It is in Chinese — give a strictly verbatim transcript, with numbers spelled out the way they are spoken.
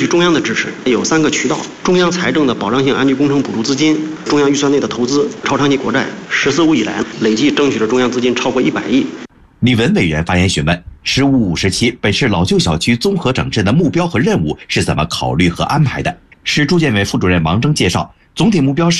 中央的支持，有三个渠道：中央财政的保障性安居工程补助资金、中央预算内的投资、超长期国债。“十四五”以来，累计争取了中央资金超过一百亿。 李文委员发言询问：十五五时期本市老旧小区综合整治的目标和任务是怎么考虑和安排的？市住建委副主任王征介绍，总体目标是